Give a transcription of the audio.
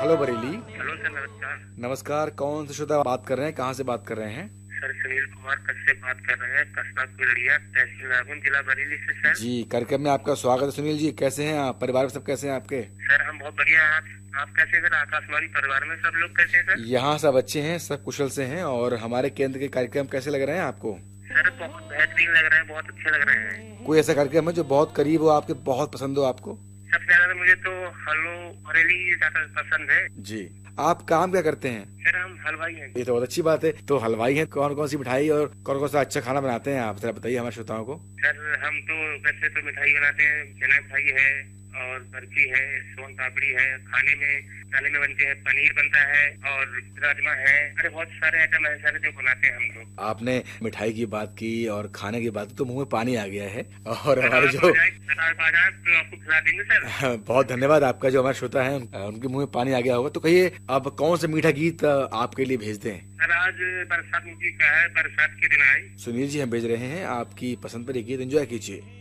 Hello Bareilly. Hello sir, नमस्कार। नमस्कार, कौन से श्रोता बात कर रहे हैं, कहाँ से बात कर रहे हैं? सर सुनील कुमार कश्यप बात कर रहे हैं, कस्बा कुलड़िया, तहसील नागौन, जिला बरेली से सर। जी, कार्यक्रम में आपका स्वागत है। सुनील जी, कैसे हैं आप? परिवार में सब कैसे हैं आपके? सर हम बहुत बढ़िया हैं। आप कैसे हैं सर? आकाशवाणी परिवार में सब लोग कैसे हैं सर? यहाँ सब अच्छे हैं, सब कुशल से हैं। और हमारे केंद्र के कार्यक्रम कैसे लग रहे हैं आपको? सर बहुत बेहतरीन लग रहे हैं, बहुत अच्छे लग रहे हैं। कोई ऐसा कार्यक्रम है जो बहुत करीब हो आपके, बहुत पसंद हो आपको? सबसे ज्यादा मुझे तो हेलो बरेली ज्यादा पसंद है जी। आप काम क्या करते हैं? सर। हम हलवाई हैं। ये तो बहुत अच्छी बात है। तो हलवाई हैं, कौन कौन सी मिठाई और कौन कौन सा अच्छा खाना बनाते हैं आप, जरा बताइए हमारे श्रोताओं को। सर हम तो वैसे तो मिठाई बनाते हैं, चना मिठाई है और बर्फी है, सोन पापड़ी है। खाने में बनते हैं, पनीर बनता है और राजमा है। अरे बहुत सारे आइटम है सर जो बनाते हैं हम लोग। आपने मिठाई की बात की और खाने की बात की तो मुंह में पानी आ गया है। और हमारे जो तो आपको खिला देंगे सर। बहुत धन्यवाद आपका। जो हमारे श्रोता हैं उनके मुंह में पानी आ गया होगा। तो कहिए, अब कौन सा मीठा गीत आपके लिए भेज दें? सर आज बरसात मूवी का है, बरसात के दिन आए। सुनील जी, हम भेज रहे हैं आपकी पसंद पर एक गीत, एंजॉय कीजिए।